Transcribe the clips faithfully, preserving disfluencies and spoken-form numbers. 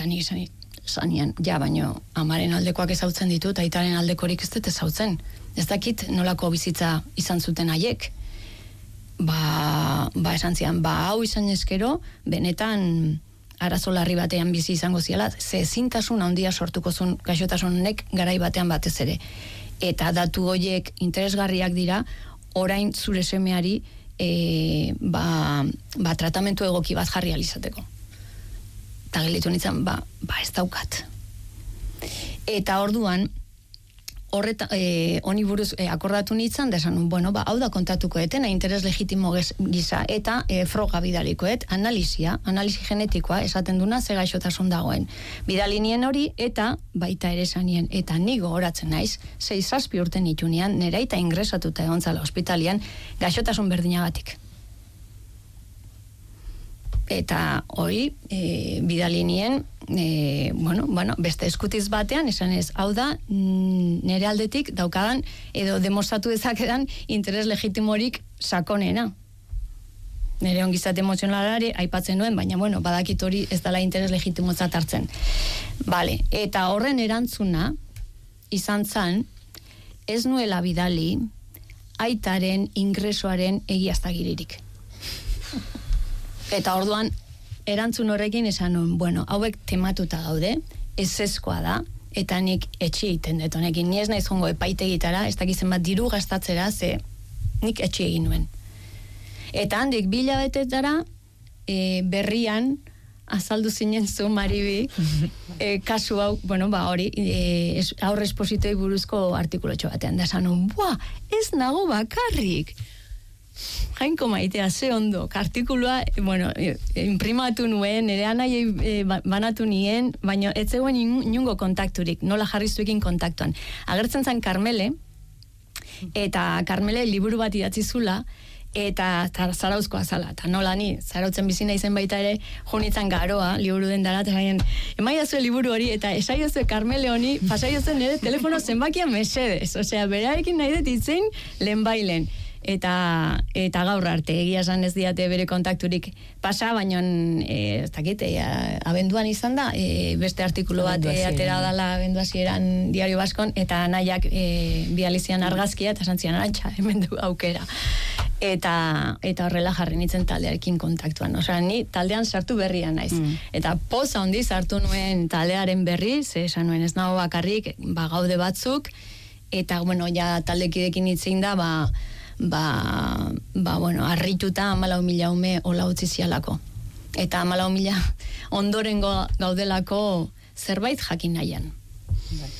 nik zanian, ja, baino, amaren aldekoak ezautzen ditut, aitaren aldekorik ez dut ezautzen. Ez dakit nolako bizitza izan zuten haiek. Ba, ba esan zian, ba, hau izan ezkero, benetan arazo larri batean bizi izango ziala, ze ezintasun handia sortuko zuen gaixotasun honek garai batean batez ere. Eta datu horiek interesgarriak dira, orain zure semeari e, ba, ba, tratamentu egoki bat jarri alizateko. Eta gelitu nintzen, ba, ba ez daukat. Eta orduan, horreta, e, honi buruz e, akordatu nintzen, desan, bueno, ba, hau da kontatuko etena, interes legitimo gisa, eta e, froga bidalikoet, analizia, analizi genetikoa, esaten duna, ze gaixotasun dagoen. Bidalinien hori, eta baita ere zanien, eta ni gogoratzen naiz, sei zazpi urte nitunean, nera eta ingresatuta egon zala hospitalian, gaixotasun berdinagatik. Eta hori, e, bidalinien, e, bueno, bueno, beste eskutiz batean, esan ez, hau da, nire aldetik daukadan, edo demostratu dezakedan, interes legitimorik sakonena. Nire ongizate emozionalari aipatzen nuen, baina, bueno, badakit hori ez dela interes legitimozat hartzen. Vale, eta horren erantzuna, izan zan, ez nuela bidali, aitaren ingresoaren egiaztagiririk. Eta orduan, erantzun horrekin esan nun, bueno, hauek tematuta daude, ez ezkoa da, eta nik etxi egiten dut honekin, ni ez naiz jongo epaitegitara, ez dakizen bat diru gastatzera, ze nik etxi egin nuen. Eta handik bila betetara, e, berrian, azaldu zinen zu, Maribi, e, kasu hau, bueno, ba hori, e, aurre espositoi buruzko artikulotxo batean, da esan nun, buah, ez nago bakarrik, Jainko maitea, ze ondo, artikulua, bueno, imprimatu nuen, ere anai e, banatu nien, baina ez zegoen inungo kontakturik, nola jarri zuekin kontaktuan. Agertzen zen Karmele, eta Karmele liburu bat idatzi zula, eta zarauzkoa zala, eta nola ni, zarautzen bizina izen baita ere, jonitzen Garoa, liburu den dara, eta zaien, emaiazue liburu hori, eta esaiozue Karmele honi, pasaiozue nire telefono zenbakia mesedez, osea, berarekin nahi dut itzein lehenbailen. Eta, eta gaur arte, egia esan ez diate bere kontakturik pasa, baina e, ez dakit, e, abenduan izan da, e, beste artikulu bat e, atera dala abenduazieran Diario Baskon, eta nahiak e, bializian argazkia, eta santzian arantxa, hemen du aukera. Eta, eta horrela jarri nintzen taldearekin kontaktuan. Osea, ni taldean sartu berrian naiz. Mm. Eta poza handi sartu nuen taldearen berri, ze esan nuen ez nago bakarrik, ba, gaude batzuk, eta, bueno, ja taldekidekin hitzein da, ba, ba, ba bueno, arrituta amalau mila ume hola utzi zialako. Eta amalau mila ondorengo gaudelako zerbait jakin nahian. Bai,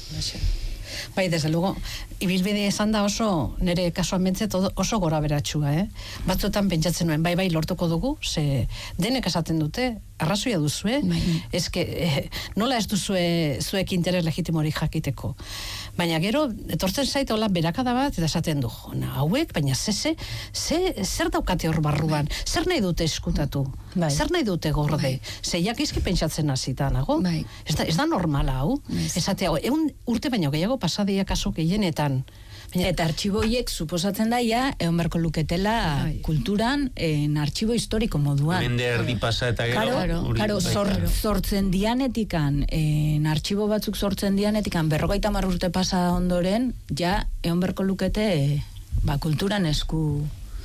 bai, desde luego, ibilbide esan da oso, nire kasuan bentzet oso gora beratxua, eh? Batzuetan pentsatzen nuen, bai, bai, lortuko dugu, ze denek esaten dute, arrazoia duzue, bai. Ezke, eh, nola ez duzue zuek interes legitimorik jakiteko. Baina gero, etortzen zait hola berakada bat, eta esaten du, jona, hauek, baina ze, ze, ze, zer daukate hor barruan, zer nahi dute eskutatu, bai. Zer nahi dute gorde, bai. Ze jakizki pentsatzen hasita nago, bai. ez, da, ez da normala hau, bai. Esate hau, egun urte baino gehiago pasadia kaso gehienetan. Baina, eta artxiboiek suposatzen daia, egon beharko luketela bai. Kulturan, en artxibo historiko moduan. Mende erdi pasa eta gero. Karo, karo, zor, sortzen dianetikan, en artxibo batzuk sortzen dianetikan, berrogeita hamar urte pasa ondoren, ja, egon beharko lukete, ba, kulturan esku,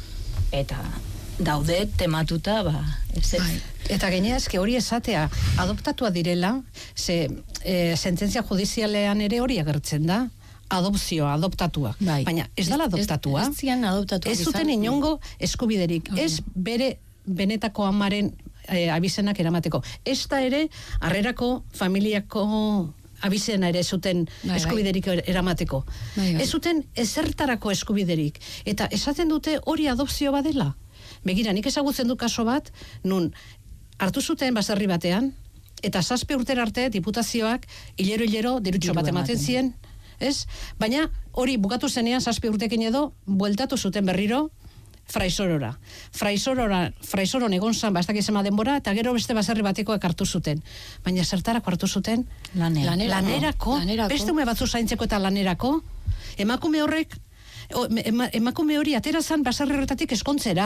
eta daude tematuta, ba, ez ez. Bai. Eta gainera eske hori esatea, adoptatua direla, ze e, sententzia judizialean ere hori agertzen da, adopzioa, adoptatua. Bai. Baina ez dala adoptatua. Ez, ez, adoptatua ez zuten inongo eskubiderik. Uh-huh. Ez bere benetako amaren e, abizenak eramateko. Ez da ere, harrerako familiako abizena ere zuten bai, eskubiderik bai. eramateko. Bai, bai. Ez zuten ezertarako eskubiderik. Eta esaten dute hori adopzio badela. Begira, nik ezagutzen du kaso bat, nun hartu zuten baserri batean, eta zazpi urtera arte diputazioak hilero-hilero dirutxo bat ematen zien, ez? Baina hori bukatu zenean zazpi urtekin edo, bueltatu zuten berriro Fraisorora. Fraisorora, Fraisoron egon zan, ba, ez dakizema denbora, eta gero beste baserri batekoak hartu zuten. Baina zertarako hartu zuten? Lanera. Lanerako. Lanerako. Lanerako. Beste ume batzu zaintzeko eta lanerako. Emakume horrek, ema, emakume hori atera zan baserri horretatik eskontzera.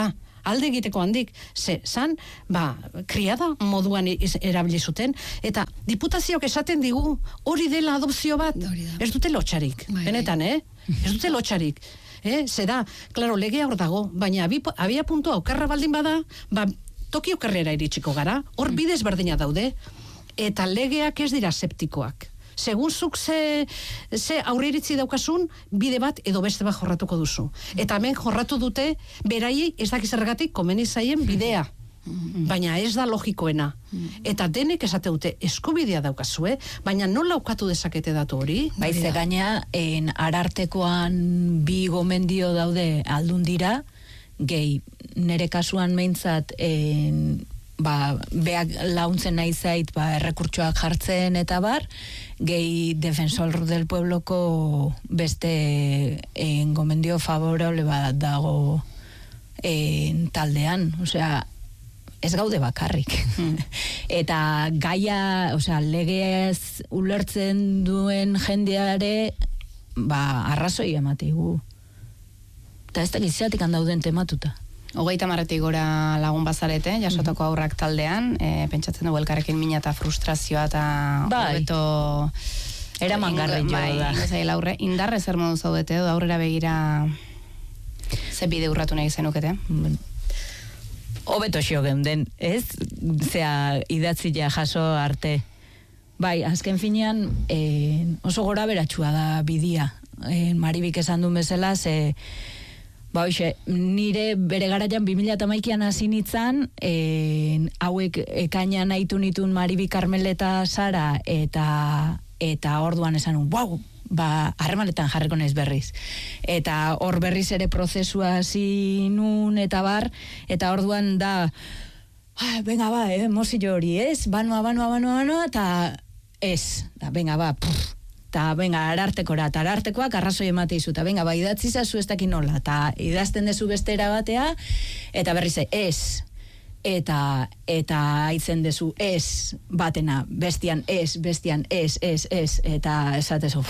alde egiteko handik, ze, zan, ba, kriada moduan erabili zuten, eta diputazioak esaten digu, hori dela adopzio bat, ez dute lotxarik, bai, benetan, eh? Ez dute lotxarik. Eh? Zeda, klaro, legea hor dago, baina abia puntua okerra baldin bada, ba, toki okerrera iritsiko gara, hor bidez berdina daude, eta legeak ez dira septikoak. Segun zuk ze, ze aurre iritzi daukasun, bide bat edo beste bat jorratuko duzu. Eta hemen jorratu dute, beraiei ez dakizergatik komeni zaien bidea. Baina ez da logikoena. Eta denek esate dute eskubidea daukazue, baina nola ukatu dezakete datu hori? Baize gaina, en arartekoan bi gomendio daude aldun dira, gehi, nere kasuan meintzat, en, ba, beak launtzen nahi zait, ba, errekurtsoak jartzen eta bar, gehi defensor del puebloko beste en, gomendio favorable bat dago en, taldean, osea, ez gaude bakarrik. Mm. Eta gaia, osea, legez ulertzen duen jendeare, ba, arrazoi ematigu. Eta ez da gizatik handauden tematuta. Hogeita marretik gora lagun bazarete, jasotako aurrak taldean, e, pentsatzen dugu elkarrekin mina eta frustrazioa eta bai. hobeto eraman garri jo bai, da. Aurre, indarre zer modu zaudete, edo aurrera begira ze bide urratu nahi zenukete? Hobeto xio geunden, ez? Zea idatzia jaso arte. Bai, azken finean eh, oso gora beratxua da bidia. Eh, Maribik esan duen bezala, ze ba, oixe, nire bere garaian bi mila hamaikaan hasi nitzan, eh, hauek ekainan aitu nitun Maribi Karmeleta Sara, eta eta orduan esan un, wow, ba, harremanetan jarriko naiz berriz. Eta hor berriz ere prozesua hasi nun eta bar, eta orduan da, ah, venga ba, eh, mozillo hori, ez? Banoa, banoa, banoa, banoa, eta ez, da, venga ba, pff, eta venga, arartekora, eta arartekoak arrazoi emate izu, eta venga, ba, idatzi zazu ez dakin nola, eta idazten dezu bestera batea, eta berriz, ez, eta eta aitzen dezu ez batena, bestian ez, bestian ez, ez, ez, eta esatezu,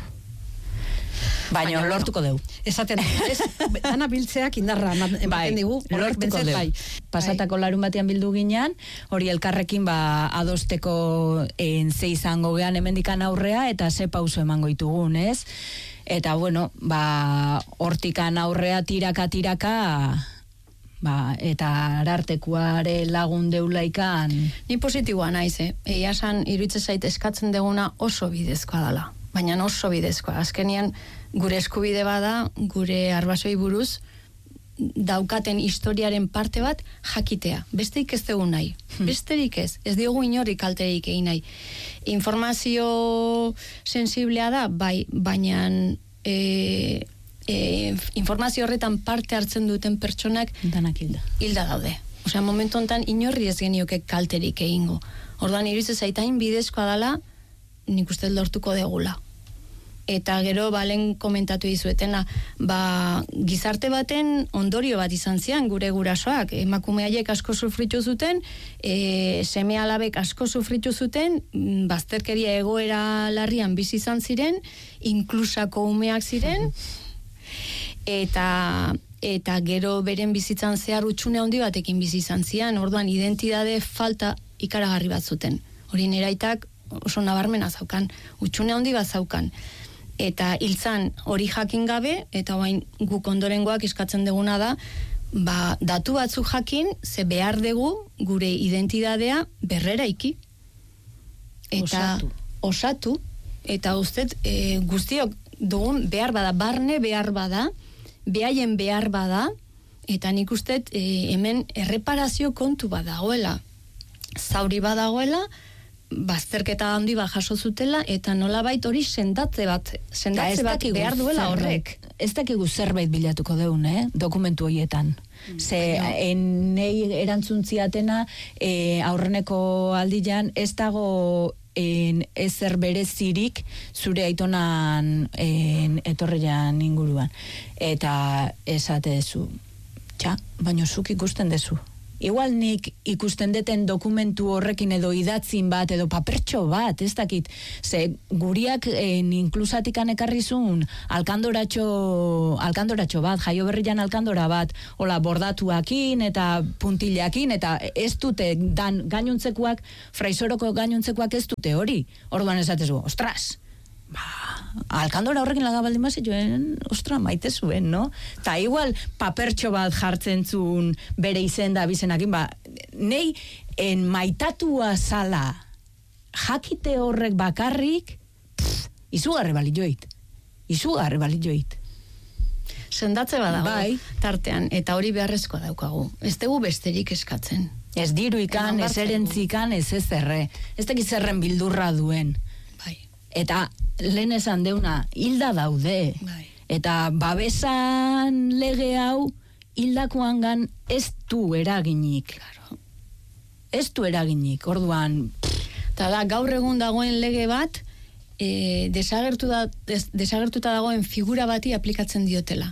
baina lortuko deu. Esaten, ez, dana biltzeak indarra ematen bai, digu, lortuko deu. Bai. Pasatako larun batean bildu ginean, hori elkarrekin ba adosteko en ze izango gean hemendikan aurrea, eta ze pauso emango ditugun, ez? Eta bueno, ba hortikan aurrea tiraka tiraka, ba, eta arartekuare lagun deulaikan. Ni positiboa naiz, eh? Egia san, iruditzen zait eskatzen deguna oso bidezkoa dela. Baina oso bidezkoa. Azkenian, gure eskubide bada, gure arbasoi buruz, daukaten historiaren parte bat jakitea. Besterik ez dugu nahi. Hmm. Besterik ez. Ez diogu inorrik kalterik egin nahi. Informazio sensiblea da, bai, baina e, e, informazio horretan parte hartzen duten pertsonak danak hilda. Hilda daude. Osea, momentu honetan inorri ez genioke kalterik egingo. Orduan iruditzen zaitain bidezkoa dela, nik uste lortuko degula. Eta gero balen komentatu dizuetena, ba, gizarte baten ondorio bat izan zian gure gurasoak, emakume haiek asko sufritu zuten, e, seme alabek asko sufritu zuten, bazterkeria egoera larrian bizi izan ziren, inklusako umeak ziren, eta eta gero beren bizitzan zehar utxune handi batekin bizi izan zian, orduan identitate falta ikaragarri bat zuten. Hori neraitak oso nabarmena zaukan, utxune handi bat zaukan. Eta hiltzan hori jakin gabe, eta orain guk ondorengoak eskatzen deguna da, ba, datu batzuk jakin, ze behar dugu gure identitatea berrera iki. Eta osatu. osatu eta ustet e, guztiok dugun behar bada, barne behar bada, behaien behar bada, eta nik ustet e, hemen erreparazio kontu badagoela. Zauri badagoela, bazterketa handi bat jaso zutela, eta nolabait hori sendatze bat, sendatze bat behar duela horrek. Ez dakigu zerbait bilatuko deun, eh? Dokumentu horietan. Mm, Ze enei erantzuntziatena e, aurreneko aldian ez dago en, ezer berezirik zure aitonan en, etorrean inguruan. Eta esate dezu, txa, baino zuk ikusten dezu. igual nik ikusten deten dokumentu horrekin edo idatzin bat, edo papertxo bat, ez dakit, ze guriak en, inklusatikan ekarrizun alkandoratxo, alkandoratxo bat, jaio berrian alkandora bat, hola, bordatuakin eta puntillakin, eta ez dute dan gainuntzekuak, fraisoroko gainuntzekuak ez dute hori, orduan esatezu, ostras, ba, alkandora horrekin lagabaldin bazituen, ostra, maite zuen, no? Ta igual, papertxo bat jartzen zuen bere izen da bizenakin, ba, nei, en maitatua zala jakite horrek bakarrik, pff, izugarri balioit. Izugarri balioit. Sendatze badago, bai, tartean, eta hori beharrezkoa daukagu. Ez dugu besterik eskatzen. Ez diru ikan, ez erentzikan, ez ez zerre. Ez tekiz zerren bildurra duen. Bai. Eta lehen esan deuna, hilda daude. Bai. Eta babesan lege hau, hildakoangan ez du eraginik. Claro. Ez du eraginik, orduan... Eta da, gaur egun dagoen lege bat, e, desagertu da, des, desagertuta dagoen figura bati aplikatzen diotela.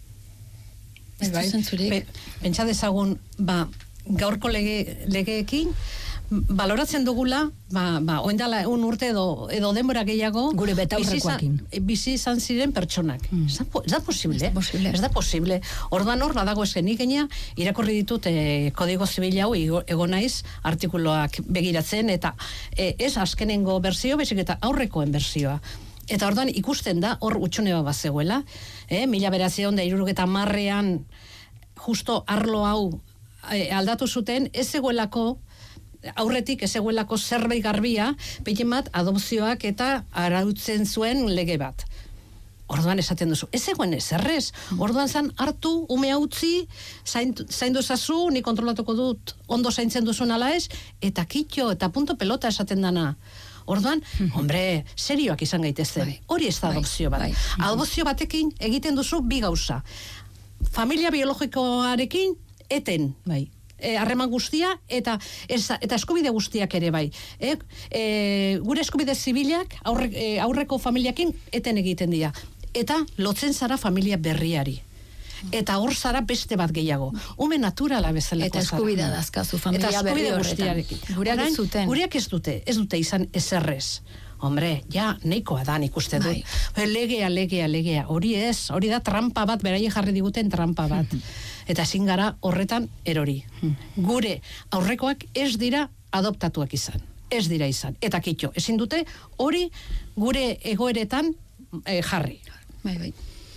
Ez Bai, du zentzurik. Pe, pentsa dezagun, ba, gaurko lege, legeekin, baloratzen dugula, ba, ba, oindala un urte edo, edo denbora gehiago, gure betaurrekoakin. Bizi, bizi izan ziren pertsonak. Mm. Ez, da, ez da posible. Ez da posible. Ez da posible. Orduan hor, badago eskenik gaina, irakurri ditut eh, kodigo zibil hau, ego naiz, artikuloak begiratzen, eta eh, ez azkenengo berzio, bezik eta aurrekoen berzioa. Eta orduan ikusten da, hor utxune bat zegoela, eh, mila berazion da irurugeta marrean, justo arlo hau eh, aldatu zuten, ez zegoelako, aurretik ez eguelako zerbait garbia, peilen bat adopzioak eta arautzen zuen lege bat. Orduan esaten duzu, ez egoen ez errez. Orduan zan hartu, ume utzi, zaindu zazu, ni kontrolatuko dut ondo zaintzen duzun ala ez, eta kitxo, eta punto pelota esaten dana. Orduan, hombre, serioak izan gaitezten. Hori ez da adopzio bat. Adopzio batekin egiten duzu bi gauza. Familia biologikoarekin eten, bai. Harreman e, guztia eta ez, eta eskubide guztiak ere bai. E, e, gure eskubide zibilak aurre, e, aurreko familiakin eten egiten dira. Eta lotzen zara familia berriari. Eta hor zara beste bat gehiago. Ume naturala bezaleko zara. Eta eskubidea dazkazu familia berri horretan. Gureak ez duten. Gureak ez dute, ez dute izan ezerrez. Hombre, ja, neikoa da, nik uste dut. Bai. Legea, legea, legea. Hori ez, hori da trampa bat, beraien jarri diguten trampa bat. Eta ezin gara horretan erori. Gure aurrekoak ez dira adoptatuak izan. Ez dira izan. Eta kitxo, ezin dute hori gure egoeretan eh, jarri. Bai, bai.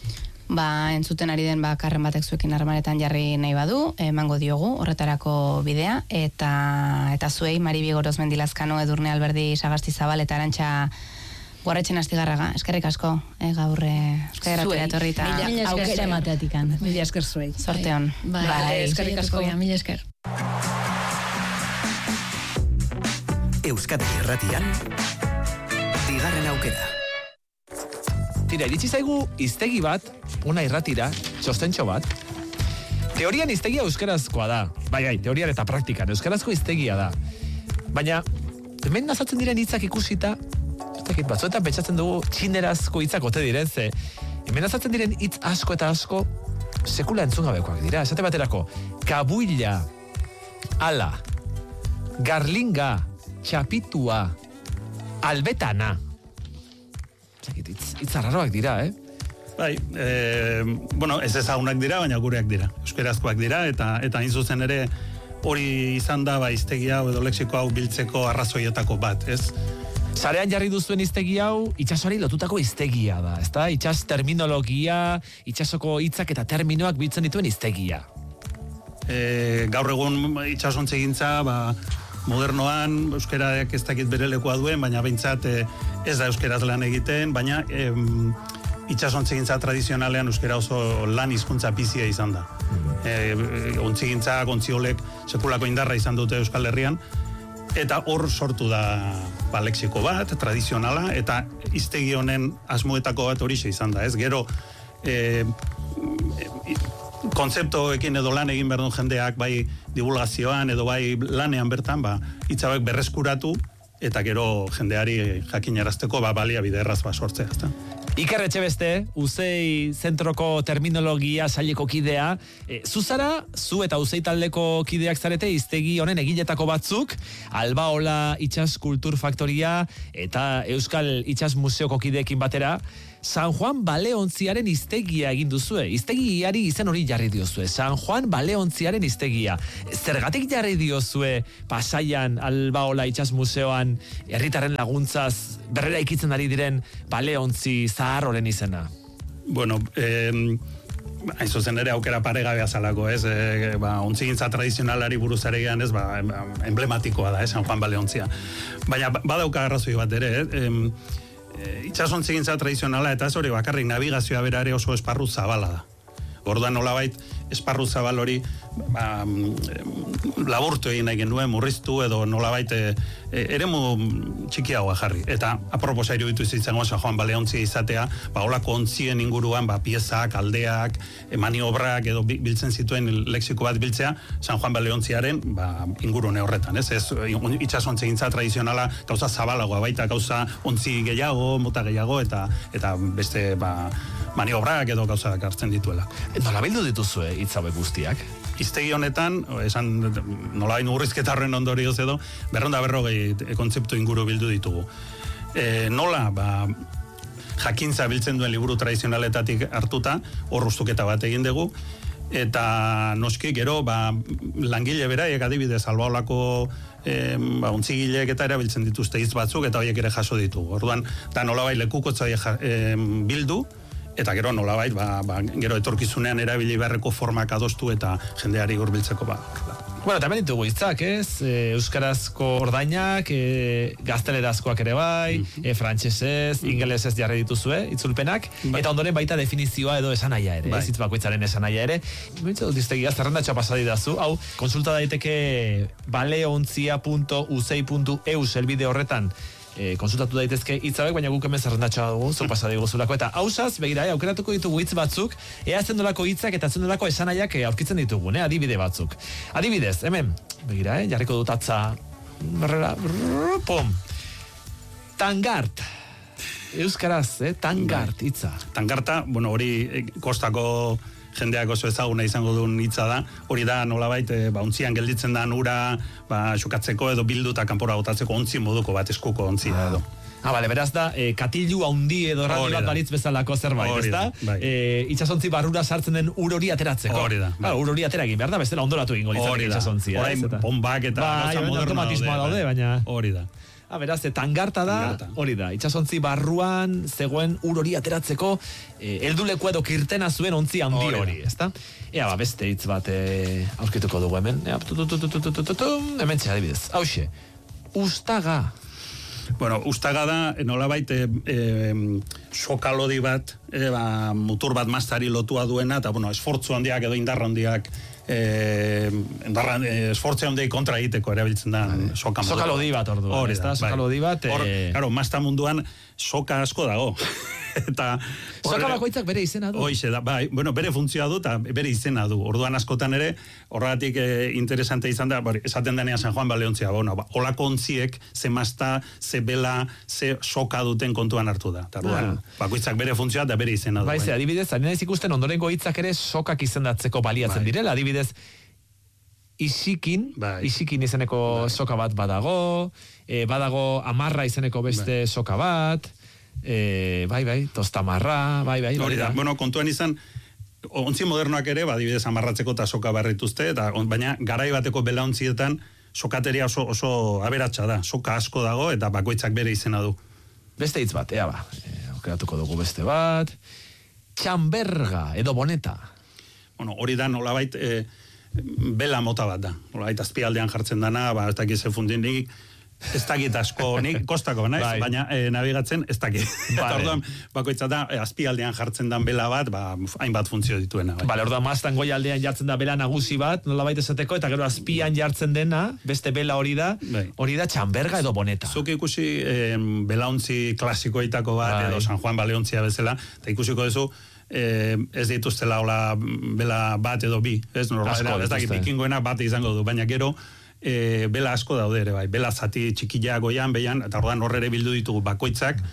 Ba, entzuten ari den ba, karren batek zuekin harremanetan jarri nahi badu, emango diogu horretarako bidea, eta eta zuei, Mari Bigoroz Mendilazkano, Edurne Alberdi Sagasti Zabal, eta Arantxa Guarretxen Astigarraga, eskerrik asko, eh, gaur Euskal Herria etorri eta aukera emateatikan. Mila esker zuei. Sorte hon. Bai, bai, eskerrik asko. Mila esker. Euskadi Irratian, bigarren aukera. Tira, iritsi zaigu hiztegi bat, una irratira, txostentxo bat. Teorian hiztegia euskarazkoa da. Bai, bai, teorian eta praktikan, euskarazko hiztegia da. Baina, hemen nazatzen diren hitzak ikusita, ez dakit batzuetan pentsatzen dugu txinerazko hitzak ote diren, ze hemen nazatzen diren hitz asko eta asko sekula entzungabekoak dira. Esate baterako, kabuila, ala, garlinga, txapitua, albetana. Itz arraroak dira, eh? Bai, e, bueno, ez ezagunak dira, baina gureak dira. Euskarazkoak dira, eta eta hain zuzen ere hori izan da, ba, hiztegi hau edo lexiko hau biltzeko arrazoietako bat, ez? Sarean jarri duzuen hiztegi hau, itsasoari lotutako hiztegia da, ezta? Itsas terminologia, itsasoko hitzak eta terminoak biltzen dituen hiztegia. E, gaur egun itsasontziegintza, ba, modernoan, euskaraak ez dakit bere lekua duen, baina behintzat e, ez da euskaraz lan egiten, baina e, itxasontzigintza tradizionalean euskara oso lan hizkuntza bizia izan da. E, ontzigintza, ontziolek sekulako indarra izan dute Euskal Herrian, eta hor sortu da ba, lexiko bat, tradizionala, eta hiztegi honen asmoetako bat horixe izan da. Ez gero, e, e, kontzeptoekin edo lan egin behar duen jendeak, bai divulgazioan edo bai lanean bertan, ba, hitzabek berreskuratu, eta gero jendeari jakinarazteko ba, baliabide erraz ba sortzea, ezta? Iker Etxebeste, Uzei zentroko terminologia saileko kidea. E, zuzara, zu eta Uzei taldeko kideak zarete hiztegi honen egiletako batzuk, Albaola Itsas Kultur Faktoria eta Euskal Itsas Museoko kideekin batera, San Juan Baleontziaren hiztegia egin duzue. Hiztegiari izen hori jarri diozue. San Juan Baleontziaren hiztegia. Zergatik jarri diozue Pasaian Albaola Itsas Museoan herritarren laguntzaz berrera ikitzen ari diren Baleontzi zahar horren izena? Bueno, eh, hain zuzen ere aukera paregabea zalako, ez? E, ba, ontzigintza tradizionalari buruz ere gehan, ez? Ba, emblematikoa da, ez? San Juan Baleontzia. Baina badauka arrazoi bat ere, eh? E, Itxasontzigintza tradizionala eta ez hori bakarrik navigazioa bera ere oso esparru zabala da. Orduan nolabait esparru zabal hori ba, laburtu egin nahi genuen, murriztu edo nolabait e, e, eremu txikiagoa jarri. Eta aproposa iruditu izango San Juan Baleontzia izatea, ba, olako ontzien inguruan ba, piezak, aldeak, e, maniobrak edo biltzen zituen lexiko bat biltzea San Juan Baleontziaren ba, ingurune horretan. Ez, ez itxasontzigintza tradizionala gauza zabalagoa baita, gauza ontzi gehiago, mota gehiago eta eta beste ba, maniobrak edo gauzak hartzen dituela. Nola bildu dituzue hitz hauek guztiak? Hiztegi honetan, esan nolabain urrizketa horren ondorioz edo, berronda berrogei kontzeptu inguru bildu ditugu. E, nola, ba, jakintza biltzen duen liburu tradizionaletatik hartuta, hor ustuketa bat egin dugu, eta noski gero, ba, langile beraiek adibidez, Albaolako e, ba, ontzigileek eta erabiltzen dituzte hitz batzuk, eta horiek ere jaso ditugu. Orduan, da nolabai lekukotza e, bildu, eta gero nolabait, ba, ba, gero etorkizunean erabili beharreko formak adostu eta jendeari hurbiltzeko ba. Bueno, tamén ditugu hitzak, ez? E, euskarazko ordainak, e, gaztelerazkoak ere bai, mm-hmm. e, frantsesez, mm-hmm. ingelesez jarri dituzue, itzulpenak, bai. Eta ondoren baita definizioa edo esanaia ere, bai. Ez hitz bakoitzaren esanaia ere. Bintza dut iztegia, zerrendatxoa pasadidazu, hau, konsulta daiteke baleontzia puntu uzei puntu eu elbide horretan, E, konsultatu daitezke hitzabek, baina guk hemen zerrendatxoa dugu, zuk pasa diguzulako. Eta hausaz, begira, eh, aukeratuko ditugu hitz batzuk, ea zendolako hitzak eta zendolako esanaiak eh, aurkitzen ditugu, eh, adibide batzuk. Adibidez, hemen, begira, eh, jarriko dut atza, berrera, brrr, pum. Tangart. Euskaraz, eh, tangart hitza. Tangarta, bueno, hori eh, kostako jendeak oso ezaguna izango duen hitza da, hori da nolabait, e, ba, ontzian gelditzen da ura, ba, xukatzeko edo bildu eta kanpora botatzeko ontzi moduko bat, eskuko ontzia ah. edo. Ah, bale, beraz da, e, katilu haundi edo radi bat balitz bezalako zerbait, ez da? Bai. E, itxasontzi barrura sartzen den ur hori ateratzeko. Hori da. Bai. Ur hori atera egin, behar da, bestela ondoratu egingo litzak itxasontzia. Horain, bombak eta bai, gauza modernoa daude, baina... Hori da. Ah, beraz, tangarta da, hori da, itxasontzi barruan zegoen ur hori ateratzeko eh, helduleku edo kirtena zuen ontzi handi hori, ezta? Ea, ba, beste hitz bat eh, aurkituko dugu hemen. Ea, hemen txea, adibidez. Hauxe, ustaga. Bueno, ustaga da, nolabait, e, e, sokalodi bat, e, ba, mutur bat maztari lotua duena, eta, bueno, esfortzu handiak edo indar handiak, e, indarra, e, esfortzu handiak kontra egiteko erabiltzen da soka. Sokalodi bat orduan, hori da, sokalodi bat. Hor, claro, mazta munduan soka asko dago. Eta soka bakoitzak bere izena du. Hoize da, bai, bueno, bere funtzioa du eta bere izena du. Orduan askotan ere, horregatik eh, interesante izan da, bari, esaten denean San Juan Baleontzia, bueno, ba, olako ontziek, ze mazta, ze bela, ze soka duten kontuan hartu da. Eta orduan, ah. bakoitzak bere funtzioa da bere izena du. Bai, ze, adibidez, ari naiz ikusten ondorengo hitzak ere sokak izendatzeko baliatzen bai. Direla, adibidez, Isikin, bai. Isikin izeneko bai. Soka bat badago, e, badago amarra izeneko beste bai. Soka bat, e, bai, bai, tostamarra, bai, bai. Hori da, bueno, kontuan izan, ontzi modernoak ere, badibidez amarratzeko eta soka barrituzte, eta, baina garai bateko belaontzietan sokateria oso, oso aberatsa da, soka asko dago eta bakoitzak bere izena du. Beste hitz bat, ea ba, e, aukeratuko dugu beste bat, txamberga edo boneta. Bueno, hori da nolabait, e, bela mota bat da. Nolabait azpialdean jartzen dana, ba, ez dakiz efundinik, ez dakit asko, nik kostako naiz, bai. Baina e, nabigatzen ez dakit. Eta orduan, bakoitza da, e, azpialdean jartzen dan bela bat, ba, hainbat funtzio dituena. Bai. Bale, orduan, maztan goi aldean jartzen da bela nagusi bat, nolabait esateko, eta gero azpian jartzen dena, beste bela hori da, bai. Hori da txamberga edo boneta. Zuk ikusi e, belaontzi klasikoitako bat, bai. Edo San Juan Baleontzia bezala, eta ikusiko duzu, Eh, ez dituztela hola bela bat edo bi, ez normala, ez dakit bikingoena bat izango du, baina gero eh, bela asko daude ere bai, bela zati txikiagoian, behian, eta orduan horre ere bildu ditugu bakoitzak,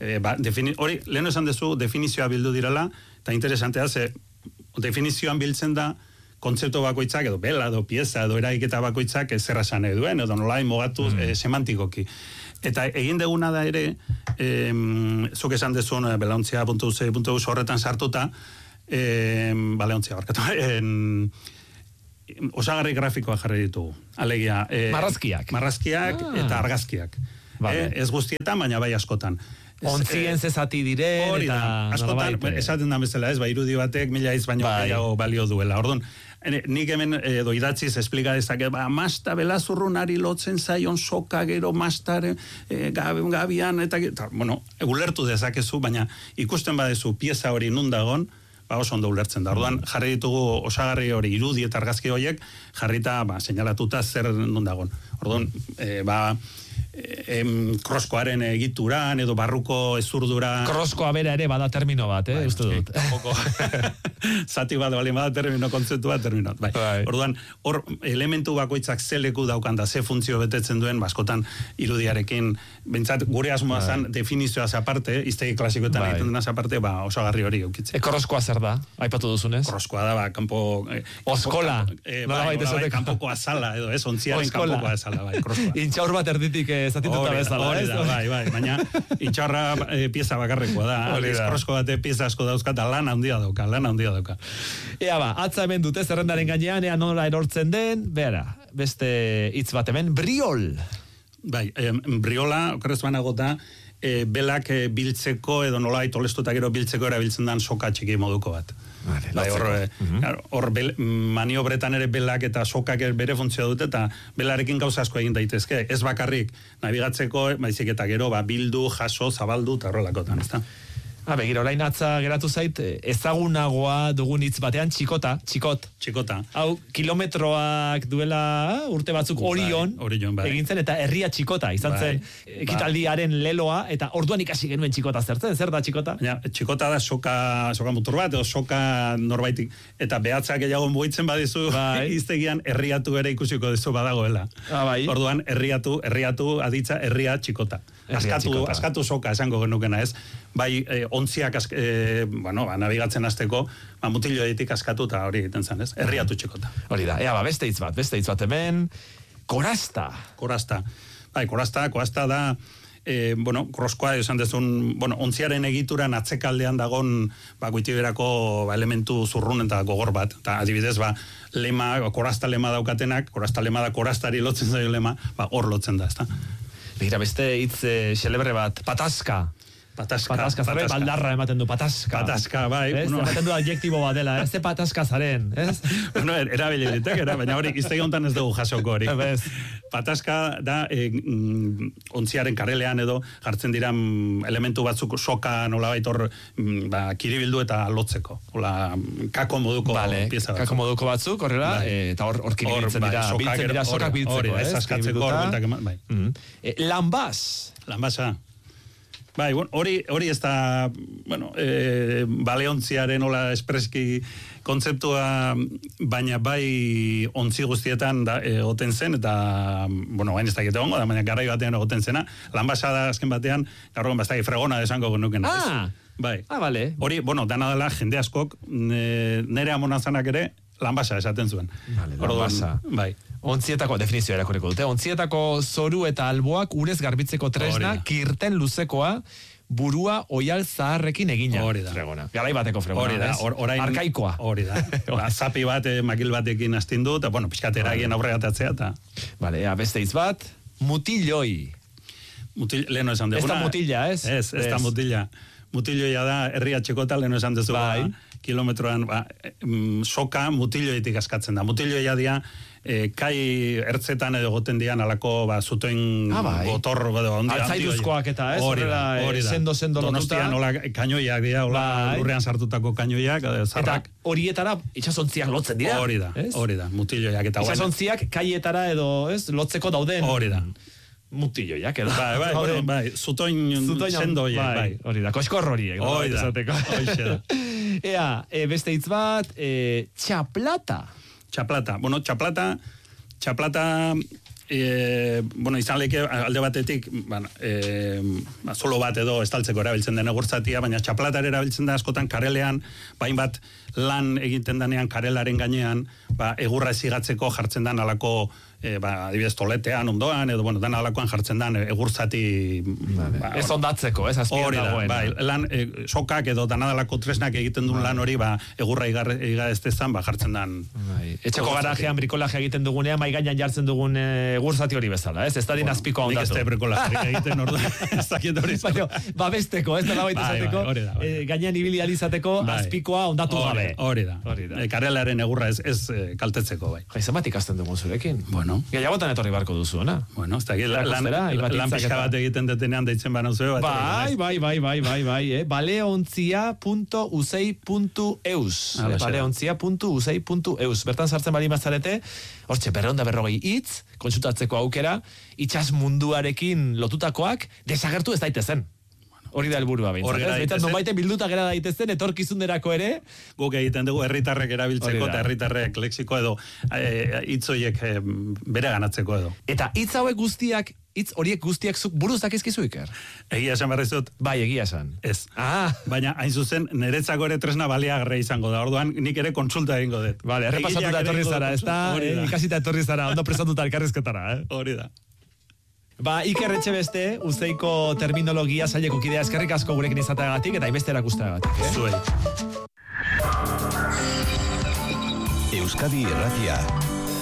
E, ba, defini, hori, lehen esan dezu, definizioa bildu direla, eta interesantea, ze definizioan biltzen da, kontzeptu bakoitzak, edo bela, edo pieza, edo eraiketa bakoitzak zer esan nahi duen, edo nolai mogatu mm. e, semantikoki. Eta egin deguna da ere, e, zuk esan dezun, belaontzia puntu u puntu u horretan sartuta, e, baleontzia, barkatu, en, osagarri grafikoa jarri ditugu. Alegia, e, marrazkiak. Marrazkiak ah. eta argazkiak. Vale. E, ez guztietan, baina bai askotan. Ontzien zezati diren, hori da, eta askotan, esaten da bezala ez, ba, irudi batek mila hitz baino bai. gehiago balio duela. Orduan, nik hemen edo idatziz esplika dezake, ba, masta belazurrunari lotzen zaion soka gero mastare e, gabian, eta, eta bueno, ulertu dezakezu, baina ikusten badezu pieza hori nun dagon, ba oso ondo ulertzen da. Orduan, jarri ditugu osagarri hori irudi eta argazki horiek, jarrita, ba, seinalatuta zer nun dagon. Orduan, e, ba, em, kroskoaren egituran edo barruko ezurdura. Kroskoa bera ere bada termino bat, eh? Bai, uste dut. Zati bat bali bada termino, kontzeptu bat termino. Bai. Bai. Orduan, hor elementu bakoitzak ze leku daukan da, ze funtzio betetzen duen, baskotan irudiarekin, bentsat gure asmoa bai. Zan definizioaz aparte, iztegi klasikoetan bai. Egiten denaz aparte, ba, osagarri hori eukitzen. E, kroskoa zer da? Aipatu duzunez? Kroskoa da, ba, kanpo... Eh, Oskola! Eh, bai, bai, bai, kanpoko azala, edo, ez, ontziaren kanpoko azala, bai, kroskoa. Intxaur bat erditik eh, zatituta bezala, ez? Da, bai, bai, baina intxaurra e, pieza bakarrekoa da. Aldiz, krosko bate pieza asko dauzka, eta lan handia dauka, lan handia dauka. Ea ba, atza hemen dute zerrendaren gainean, ea nola erortzen den, bera, beste hitz bat hemen, briol. Bai, eh, briola, okerrez banago da, e, belak e, biltzeko, edo nola itolestuta gero biltzeko erabiltzen dan soka txiki moduko bat. Vale, bai, hor, uh -huh. hor bel, maniobretan ere belak eta sokak bere funtzioa dute, eta belarekin gauza asko egin daitezke. Ez bakarrik, nabigatzeko, baizik eta gero, ba, bildu, jaso, zabaldu, eta horrelakotan, ez da? Ha, begira, orain atza geratu zait, ezagunagoa dugun hitz batean, txikota, txikot. Txikota. Hau, kilometroak duela urte batzuk orion, bai, orion bai. Egin zen, eta herria txikota, izan bai. Zen ekitaldiaren leloa, eta orduan ikasi genuen txikota zertzen, zer da txikota? Ja, txikota da soka, soka mutur bat, edo soka norbaitik, eta behatzak gehiago mugitzen badizu, bai. Iztegian herriatu ere ikusiko dizu badagoela. Ah, bai. Orduan, herriatu, herriatu, aditza, herria txikota. Herria askatu, txikota. Askatu soka, esango genukena ez. Bai, eh, ontziak, eh, bueno, ba, nabigatzen azteko, ba, mutilloetik askatu eta hori egiten zen, ez? Herriatu txikota. Hori da, ea, ba, beste hitz bat, beste hitz bat hemen, korasta. Korasta. Bai, korasta, korasta da, eh, bueno, kroskoa esan dezun, bueno, ontziaren egituran atzekaldean dagon, ba, goitiberako ba, elementu zurrun eta gogor bat. Eta adibidez, ba, lema, korasta lema daukatenak, korasta lema da korastari lotzen zaio lema, ba, hor lotzen da, ez da? Begira, beste hitz eh, xelebre bat, pataska. Pataska, pataska, zare, baldarra ematen du, pataska. Pataska, bai. Ez, uno... ematen du adjektibo bat dela, ez de pataska zaren, ez? Bueno, erabili ditek, era, baina hori iztegi hontan ez dugu jasoko hori. Pataska da, e, mm, ontziaren karelean edo, jartzen dira mm, elementu batzuk soka nolabait hor mm, ba, kiribildu eta lotzeko. Hola, kako moduko vale, pieza batzuk. Kako moduko batzuk, horrela, bai. e, eta hor, hor kiribiltzen bai, dira, soka, biltzen dira sokak biltzeko, hori, ez? Askatzeko hor, bai. Mm. E, lambaz. Lambasa. Bai, bueno, hori, hori ez da, bueno, e, baleontziaren hola espreski kontzeptua, baina bai ontzi guztietan da, e, goten zen, eta, bueno, bain ez dakite hongo, da, baina garai batean goten zena, lanbasa da azken batean, gaurroan bastaki fregona desango genuken. Ah, bai. Ah, vale. Hori, bueno, dana dela jende askok, nere amonazanak ere, lanbasa esaten zuen. Vale, lanbasa. Bai. Ontzietako definizioa erakoreko dute. Ontzietako zoru eta alboak urez garbitzeko tresna, kirten luzekoa, burua oial zaharrekin egina. Hori da. Fregona. Garai bateko fregona. Hori da. Or, orain, arkaikoa. Hori da. Ba, zapi bat, eh, makil batekin astindu, eta, bueno, pixkatera egin aurregatatzea, eta... Vale, ea, beste hitz bat, mutilloi. Mutil, leheno esan deguna. Ez da mutilla, ez? Ez, ez da mutilla. Mutilloia da, herria txekota, leheno esan dezu. Bai. Ba, kilometroan, ba, soka mutilloetik askatzen da. Mutilloia dia, E, kai ertzetan edo goten dian alako ba, zuten ah, bai. Gotor altzaiduzkoak eta ez horrela sendo-sendo lotuta Donostian hola kainoiak dira hola bai. Lurrean sartutako kainoiak zarrak. Eta horietara itxasontziak lotzen dira hori da, ez? Hori da, mutilloiak eta itxasontziak kaietara edo ez lotzeko dauden hori da mutilloiak edo bai, bai, bai, bai, zutoin sendoiek bai, bai. Hori da, koskor horiek hori da, hori da ea, e, beste hitz bat e, txaplata Txaplata. Bueno, txaplata, txaplata E, bueno, izan leke alde batetik, bueno, e, solo bat edo estaltzeko erabiltzen den egurtzatia, baina txaplatar erabiltzen da askotan karelean, bain bat lan egiten danean karelaren gainean, ba, egurra ezigatzeko jartzen dan alako, e, ba, adibidez toletean, ondoan, edo, bueno, dan alakoan jartzen dan egurtzati... Vale. Ba, ez ondatzeko, ez azpian dagoen. Bai, lan, e, sokak edo danadalako tresnak egiten duen lan hori, ba, egurra iga ez dezan, ba, jartzen dan... Bai. Etxeko garajean brikolaje egiten dugunean, mai gainan jartzen dugun egurzati hori bezala, ez? Ez da din bueno, azpikoa ondatu. Nik ez da brikolaje egiten ordu, ez dakit hori. Ba, besteko, ez da la baita izateko, bai, bai, bai. e, gainean ibili alizateko bai. Azpikoa ondatu gabe. Hori da, hori da. E, karelaren egurra ez, ez e, kaltetzeko, bai. Jai, zenbat ikasten dugun zurekin? Bueno. Gehiagotan etorri barko duzu, ona? Bueno, ez dakit, lan, lan, lan pixka bat egiten detenean deitzen bana zuen. Bai, bai, bai, bai, bai, bai, eh? baleontzia puntu usei puntu eus. Eh? baleontzia puntu usei puntu eus. Bertan sartzen bali mazarete, hortxe, berreonda berrogei hitz, konsultatzeko aukera, itxas munduarekin lotutakoak, desagertu ez daitezen. Hori da helburua behintzat. Behintzat, non baite bilduta gera daitezen, etorkizunerako ere. Guk egiten dugu herritarrek erabiltzeko, eta herritarrek lexiko edo, hitzoiek e, bere ganatzeko edo. Eta hitz hauek guztiak, hitz horiek guztiak zuk buruz dakizkizu, Iker? Egia esan berriz dut? Bai, egia esan. Ez. Ah. Baina, hain zuzen, niretzako ere tresna baliagarra izango da. Orduan, nik ere kontsulta egingo dut. Vale, errepasatuta etorri zara, ez da? Eh, ikasita etorri zara, ondo prestatuta elkarrizketara, eh? Hori da. Ba, Iker Etxebeste, Uzeiko terminologia saileko kidea eskerrik asko gurekin izateagatik eta ibeste erakusteagatik, eh? Zuei. Euskadi Irratia.